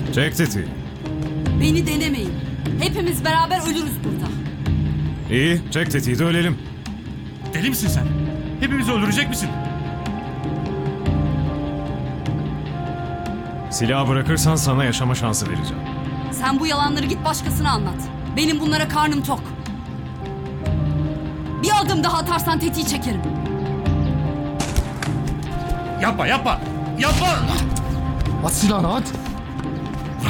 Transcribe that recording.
Çek tetiği. Beni denemeyin. Hepimiz beraber ölürüz burada. İyi, çek tetiği de ölelim. Deli misin sen? Hepimizi öldürecek misin? Silahı bırakırsan sana yaşama şansı vereceğim. Sen bu yalanları git başkasına anlat. Benim bunlara karnım tok. Bir adım daha atarsan tetiği çekerim. Yapma, yapma! Yapma! At silahını at.